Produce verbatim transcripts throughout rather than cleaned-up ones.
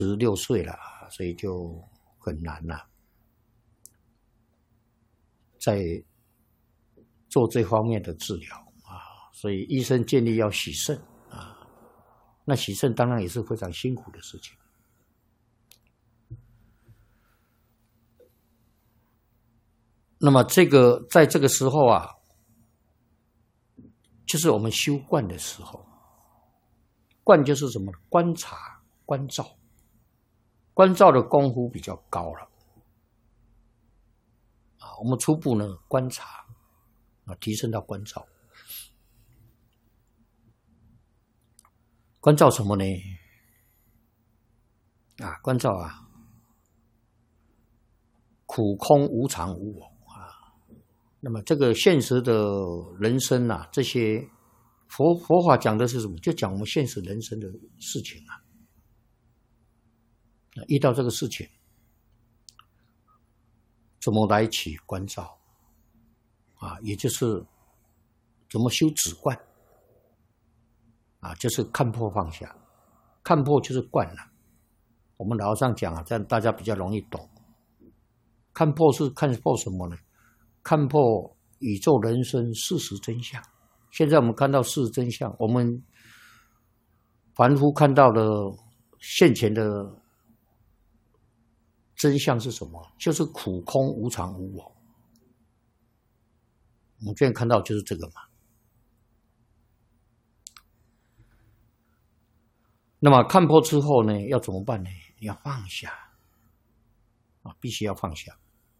十六岁了，所以就很难了，在做这方面的治疗啊，所以医生建议要洗肾啊。那洗肾当然也是非常辛苦的事情。那么这个在这个时候啊，就是我们修观的时候，观就是什么？观察、关照，关照的功夫比较高了啊。我们初步呢观察啊，提升到关照，关照什么呢？啊，关照啊，苦空无常无我。那么这个现实的人生啊，这些佛佛法讲的是什么？就讲我们现实人生的事情啊。遇到这个事情，怎么来起关照啊？也就是怎么修止观啊？就是看破放下，看破就是观了。我们老上讲啊，这样大家比较容易懂。看破是看破什么呢？看破宇宙人生事实真相。现在我们看到事实真相，我们凡夫看到的现前的真相是什么？就是苦空无常无我。我们现在看到就是这个嘛。那么看破之后呢，要怎么办呢？要放下啊，必须要放下。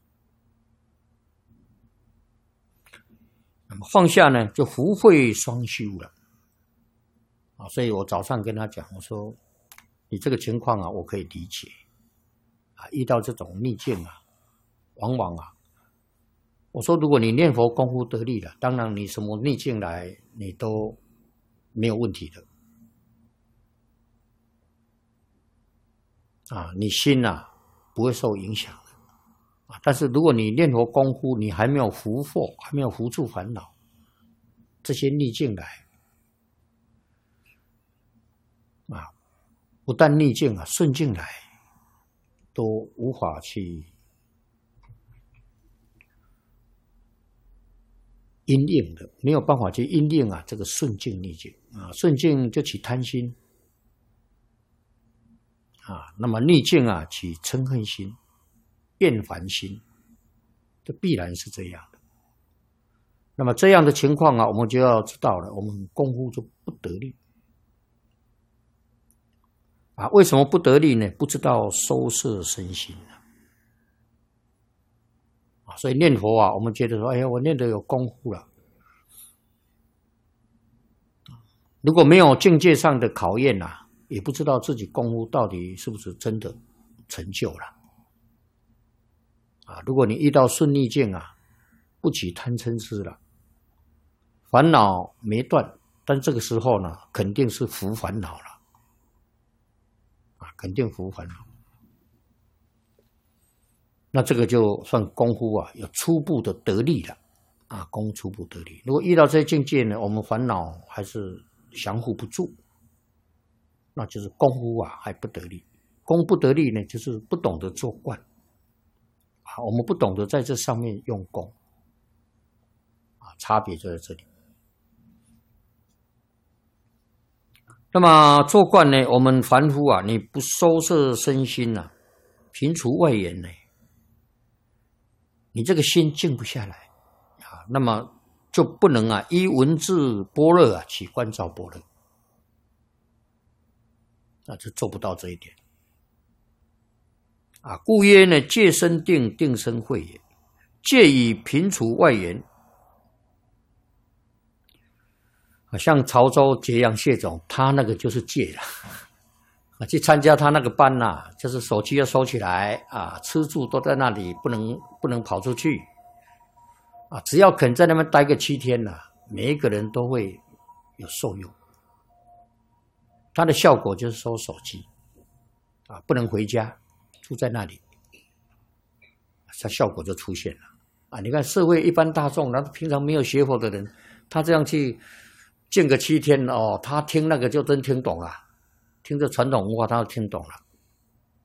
那么放下呢，就福慧双修了啊。所以我早上跟他讲，我说你这个情况啊，我可以理解啊。遇到这种逆境啊，往往啊，我说如果你念佛功夫得力了，当然你什么逆境来，你都没有问题的啊，你心啊不会受影响。但是如果你念佛功夫，你还没有伏惑，还没有伏住烦恼，这些逆境来啊，不但逆境啊，顺境来都无法去因应的，没有办法去因应啊这个顺境逆境啊。顺境就起贪心啊，那么逆境啊起嗔恨心。厌烦心，这必然是这样的。那么这样的情况啊，我们就要知道了，我们功夫就不得力啊。为什么不得力呢？不知道收摄身心啊。所以念佛啊，我们觉得说，哎呀，我念得有功夫了。如果没有境界上的考验啊，也不知道自己功夫到底是不是真的成就了。啊，如果你遇到顺逆境啊，不起贪嗔痴了，烦恼没断，但这个时候呢，肯定是伏烦恼了，啊，肯定伏烦恼。那这个就算功夫啊，有初步的得力了，啊，功初步得力。如果遇到这些境界呢，我们烦恼还是降伏不住，那就是功夫啊还不得力。功不得力呢，就是不懂得做观。我们不懂得在这上面用功啊，差别就在这里。那么做观呢，我们凡夫啊，你不收摄身心啊，平除外缘呢，你这个心静不下来啊，那么就不能啊依文字般若啊起观照般若，那就做不到这一点。啊，故曰呢，戒身定，定身慧也。戒以平除外缘。啊，像潮州揭阳谢总，他那个就是戒了。啊，去参加他那个班呐、啊，就是手机要收起来啊，吃住都在那里，不能不能跑出去。啊，只要肯在那边待个七天呐、啊，每一个人都会有受用。他的效果就是收手机，啊，不能回家。住在那里，它效果就出现了啊！你看社会一般大众，那平常没有学佛的人，他这样去静个七天哦，他听那个就真听懂了，听着传统文化他就听懂了